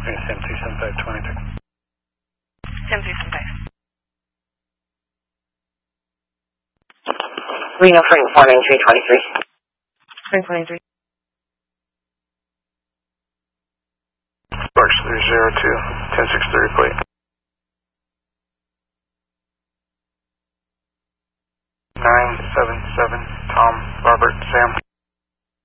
Sam 27523. Sam 275. Reno Frank 49323. Frank 493. Sparks 302, 1063 plate. 977, Tom, Robert, Sam.